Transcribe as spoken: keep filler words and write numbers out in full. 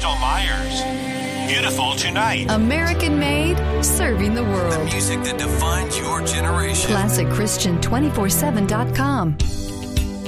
Crystal Myers. Beautiful Tonight. American made, serving the world. The music that defines your generation. Classic Christian two forty-seven dot com.